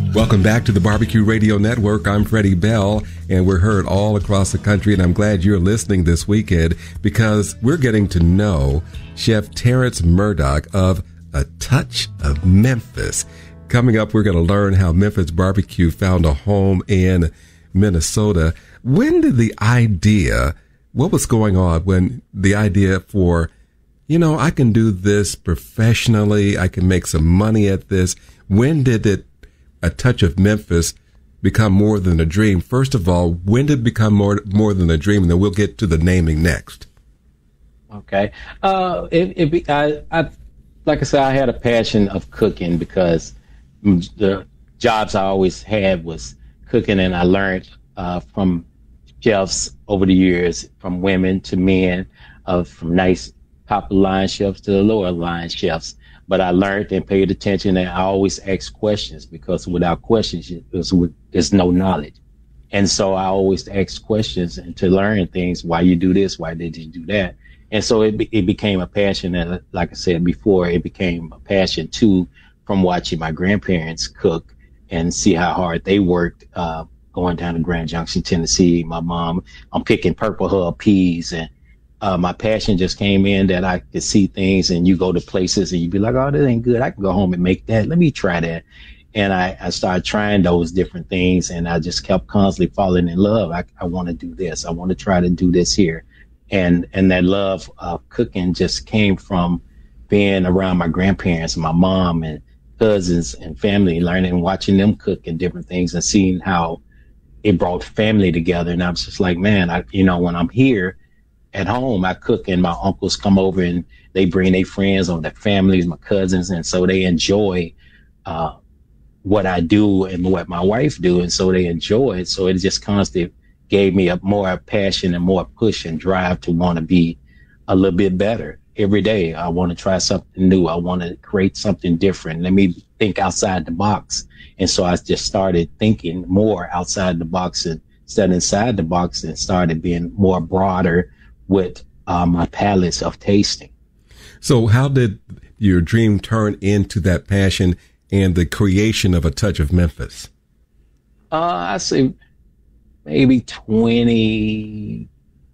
Welcome back to the Barbecue Radio Network. I'm Freddie Bell, and we're heard all across the country, and I'm glad you're listening this weekend because we're getting to know Chef Terrence Murdoch of A Touch of Memphis. Coming up, we're going to learn how Memphis barbecue found a home in Minnesota. When did what was going on when the idea for, I can do this professionally, I can make some money at this, when did A Touch of Memphis become more than a dream? First of all, when did it become more than a dream? And then we'll get to the naming next. Okay. Like I said, I had a passion of cooking because the jobs I always had was cooking, and I learned from chefs over the years, from women to men, from nice popular line chefs to the lower line chefs. But I learned and paid attention, and I always asked questions because without questions, there's no knowledge. And so I always ask questions and to learn things. Why you do this? Why did you do that? And so it became a passion. And like I said before, it became a passion too, from watching my grandparents cook and see how hard they worked, going down to Grand Junction, Tennessee. My mom, I'm picking Purple Hub peas, and my passion just came in that I could see things, and you go to places and you be like, oh, that ain't good. I can go home and make that. Let me try that. And I started trying those different things, and I just kept constantly falling in love. I want to do this. I want to try to do this here. And that love of cooking just came from being around my grandparents, my mom and cousins and family, learning and watching them cook and different things and seeing how it brought family together. And I was just like, man, when I'm here at home, I cook and my uncles come over and they bring their friends or their families, my cousins. And so they enjoy what I do and what my wife do. And so they enjoy it. So it just constantly gave me a more passion and more push and drive to want to be a little bit better every day. I want to try something new. I want to create something different. Let me think outside the box. And so I just started thinking more outside the box instead inside the box, and started being more broader with my palates of tasting. So how did your dream turn into that passion and the creation of A Touch of Memphis? I say maybe 2020.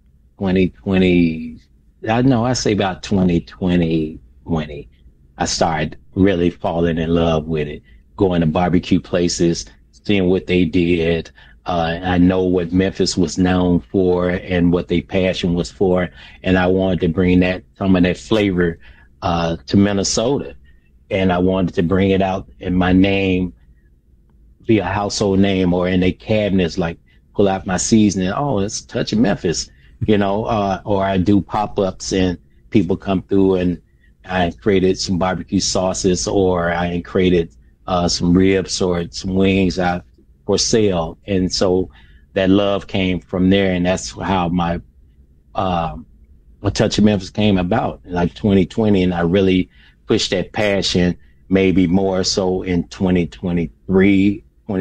I say about 2020, I started really falling in love with it, going to barbecue places, seeing what they did. I know what Memphis was known for and what their passion was for. And I wanted to bring some of that flavor to Minnesota. And I wanted to bring it out in my name, be a household name, or in their cabinets, like pull out my seasoning. Oh, it's A Touch of Memphis, or I do pop-ups and people come through, and I created some barbecue sauces, or I created some ribs or some wings for sale. And so that love came from there. And that's how my A Touch of Memphis came about, like 2020. And I really pushed that passion maybe more so in 2022,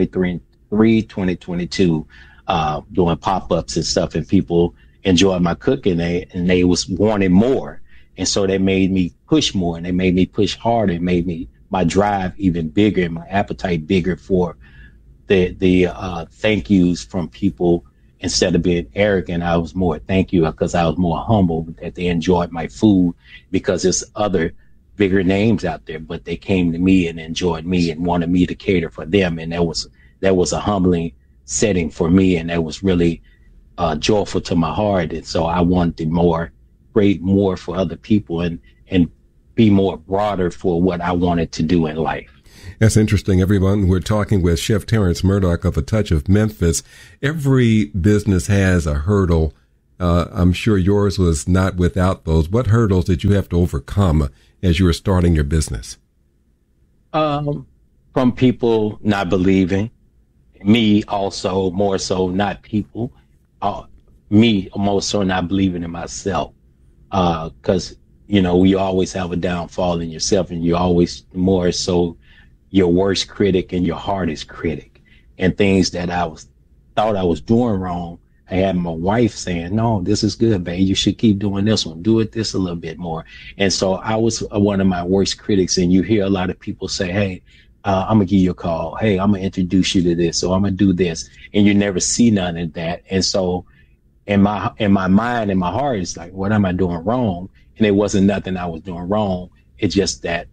doing pop-ups and stuff, and people enjoyed my cooking, and they was wanting more. And so they made me push more, and they made me push harder, and made my drive even bigger and my appetite bigger for the thank yous from people. Instead of being arrogant, I was more thank you, because I was more humble that they enjoyed my food, because there's other bigger names out there, but they came to me and enjoyed me and wanted me to cater for them. And that was a humbling setting for me, and that was really joyful to my heart. And so I wanted to create more for other people and be more broader for what I wanted to do in life. That's interesting, everyone. We're talking with Chef Terrence Murdoch of A Touch of Memphis. Every business has a hurdle. I'm sure yours was not without those. What hurdles did you have to overcome as you were starting your business? From people not believing. Me also, more so, not people. Me more so not believing in myself. Because, you always have a downfall in yourself, and you always more so your worst critic and your hardest critic. And things that thought I was doing wrong, I had my wife saying, no, this is good, babe. You should keep doing this one. Do it this a little bit more. And so I was one of my worst critics. And you hear a lot of people say, hey, I'm gonna give you a call. Hey, I'm gonna introduce you to this, or I'm gonna do this, and you never see none of that. And so, in my mind, in my heart, it's like, what am I doing wrong? And it wasn't nothing I was doing wrong. It's just that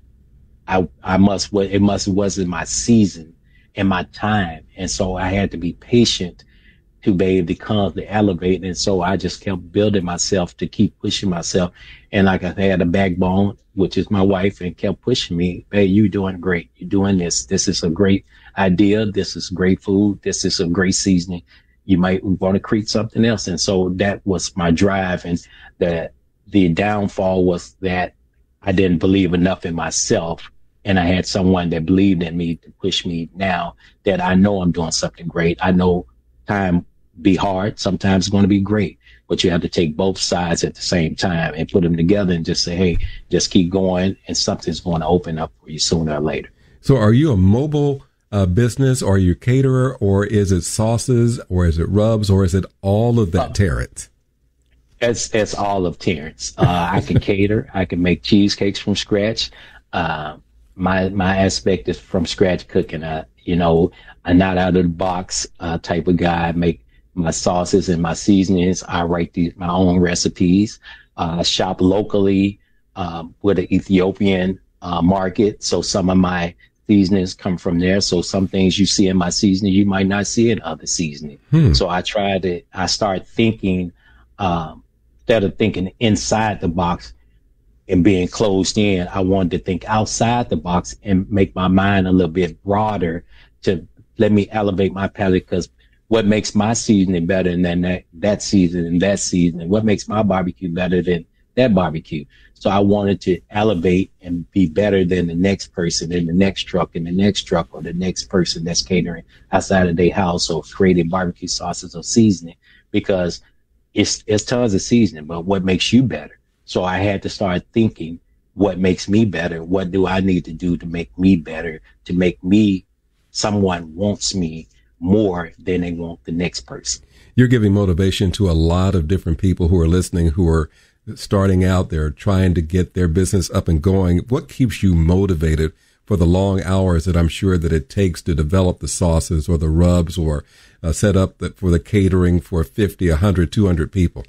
it wasn't my season and my time, and so I had to be patient to be able to come to elevate. And so I just kept building myself to keep pushing myself. And like I had a backbone, which is my wife, and kept pushing me. Hey, you're doing great. You're doing this. This is a great idea. This is great food. This is a great seasoning. You might want to create something else. And so that was my drive. And the downfall was that I didn't believe enough in myself. And I had someone that believed in me to push me now that I know I'm doing something great. I know time be hard. Sometimes it's going to be great, but you have to take both sides at the same time and put them together and just say, hey, just keep going, and something's going to open up for you sooner or later. So are you a mobile business, or are you a caterer, or is it sauces, or is it rubs, or is it all of that, Terrence? It's all of Terrence. I can cater. I can make cheesecakes from scratch. My aspect is from scratch cooking. I'm not out of the box type of guy. I make my sauces and my seasonings. I write my own recipes. I shop locally with an Ethiopian market. So some of my seasonings come from there. So some things you see in my seasoning, you might not see in other seasoning. So I start thinking, instead of thinking inside the box and being closed in, I wanted to think outside the box and make my mind a little bit broader to let me elevate my palate, because what makes my seasoning better than that season and that season? What makes my barbecue better than that barbecue? So I wanted to elevate and be better than the next person in the next truck and the next truck, or the next person that's catering outside of their house or creating barbecue sauces or seasoning, because it's tons of seasoning, but what makes you better? So I had to start thinking, what makes me better? What do I need to do to make me better, to make me someone wants me more than they want the next person? You're giving motivation to a lot of different people who are listening, who are starting out. They're trying to get their business up and going. What keeps you motivated for the long hours that I'm sure that it takes to develop the sauces or the rubs, or set up for the catering for 50, 100, 200 people?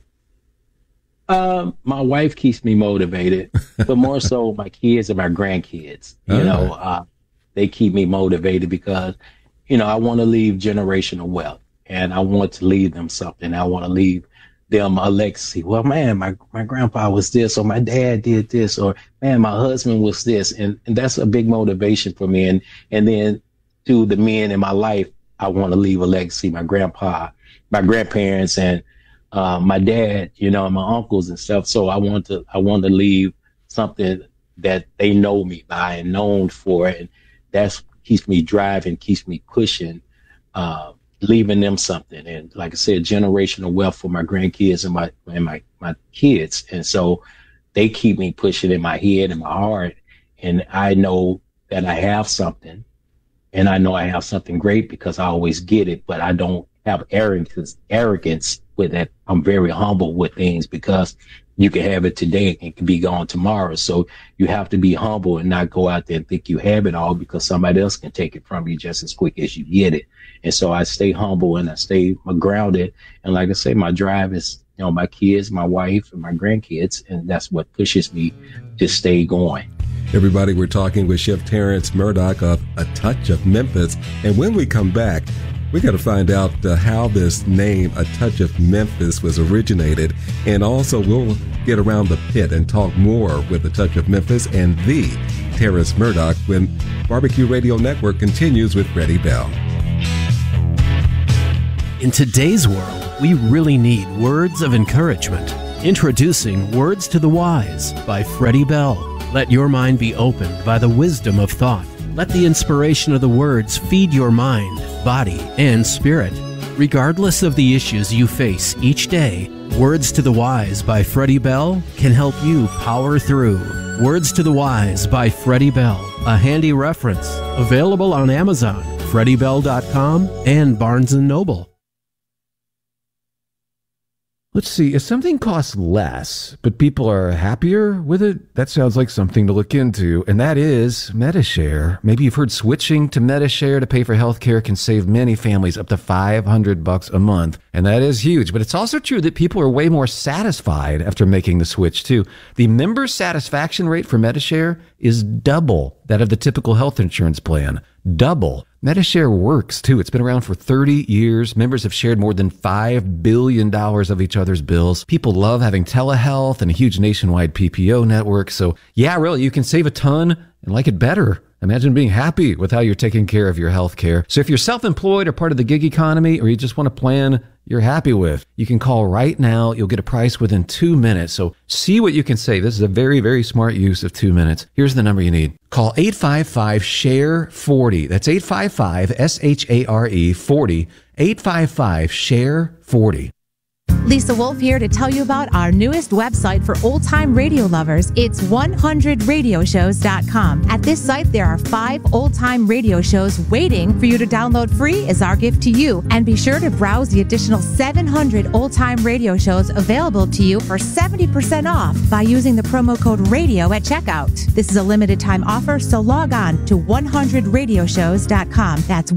My wife keeps me motivated, but more so my kids and my grandkids. They keep me motivated because, I want to leave generational wealth, and I want to leave them something. I want to leave them a legacy. Well, man, my grandpa was this, or my dad did this, or man, my husband was this. And that's a big motivation for me. And then to the men in my life, I want to leave a legacy. My grandpa, my grandparents, and my dad, and my uncles and stuff. So I want to leave something that they know me by and known for. And that's keeps me driving, keeps me pushing, leaving them something. And like I said, generational wealth for my grandkids and my kids. And so they keep me pushing in my head and my heart. And I know that I have something, and I know I have something great because I always get it, but I don't have arrogance with it. I'm very humble with things, because you can have it today and it can be gone tomorrow. So you have to be humble and not go out there and think you have it all, because somebody else can take it from you just as quick as you get it. And so I stay humble and I stay grounded. And like I say, my drive is, my kids, my wife, and my grandkids. And that's what pushes me to stay going. Everybody, we're talking with Chef Terrence Murdock of A Touch of Memphis. And when we come back, we got to find out how this name, A Touch of Memphis, was originated. And also we'll get around the pit and talk more with A Touch of Memphis and the Terrence Murdock when Barbecue Radio Network continues with Freddie Bell. In today's world, we really need words of encouragement. Introducing Words to the Wise by Freddie Bell. Let your mind be opened by the wisdom of thought. Let the inspiration of the words feed your mind, body, and spirit. Regardless of the issues you face each day, Words to the Wise by Freddie Bell can help you power through. Words to the Wise by Freddie Bell, a handy reference. Available on Amazon, FreddieBell.com, and Barnes & Noble. Let's see, if something costs less, but people are happier with it, that sounds like something to look into, and that is Medi-Share. Maybe you've heard switching to Medi-Share to pay for healthcare can save many families up to $500 a month, and that is huge. But it's also true that people are way more satisfied after making the switch, too. The member satisfaction rate for Medi-Share is double that of the typical health insurance plan. Double. Medi-Share works, too. It's been around for 30 years. Members have shared more than $5 billion of each other's bills. People love having telehealth and a huge nationwide PPO network. So, yeah, really, you can save a ton and like it better. Imagine being happy with how you're taking care of your health care. So if you're self-employed or part of the gig economy, or you just want a plan you're happy with, you can call right now. You'll get a price within 2 minutes. So see what you can save. This is a very, very smart use of 2 minutes. Here's the number you need. Call 855-SHARE-40. That's 855-SHARE-40. 855-SHARE-40. Lisa Wolf here to tell you about our newest website for old-time radio lovers. It's 100radioshows.com. At this site, there are 5 old-time radio shows waiting for you to download free as our gift to you. And be sure to browse the additional 700 old-time radio shows available to you for 70% off by using the promo code RADIO at checkout. This is a limited-time offer, so log on to 100radioshows.com. That's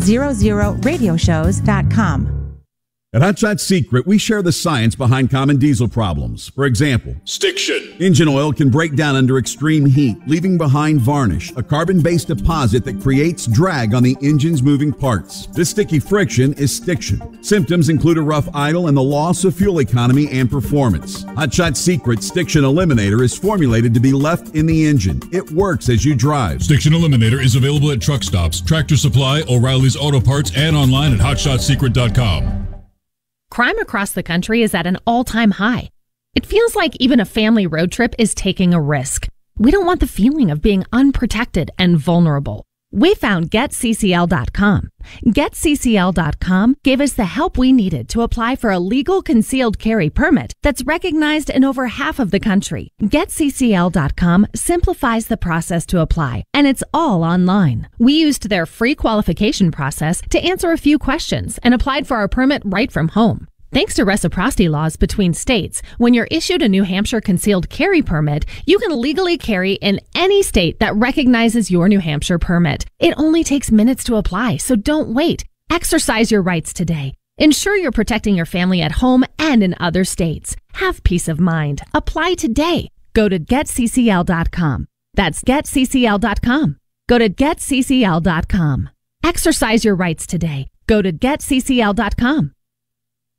100radioshows.com. At Hot Shot Secret, we share the science behind common diesel problems. For example, stiction. Engine oil can break down under extreme heat, leaving behind varnish, a carbon-based deposit that creates drag on the engine's moving parts. This sticky friction is stiction. Symptoms include a rough idle and the loss of fuel economy and performance. Hot Shot Secret Stiction Eliminator is formulated to be left in the engine. It works as you drive. Stiction Eliminator is available at truck stops, Tractor Supply, O'Reilly's Auto Parts, and online at hotshotsecret.com. Crime across the country is at an all-time high. It feels like even a family road trip is taking a risk. We don't want the feeling of being unprotected and vulnerable. We found GetCCL.com. GetCCL.com gave us the help we needed to apply for a legal concealed carry permit that's recognized in over half of the country. GetCCL.com simplifies the process to apply, and it's all online. We used their free qualification process to answer a few questions and applied for our permit right from home. Thanks to reciprocity laws between states, when you're issued a New Hampshire concealed carry permit, you can legally carry in any state that recognizes your New Hampshire permit. It only takes minutes to apply, so don't wait. Exercise your rights today. Ensure you're protecting your family at home and in other states. Have peace of mind. Apply today. Go to GetCCL.com. That's GetCCL.com. Go to GetCCL.com. Exercise your rights today. Go to GetCCL.com.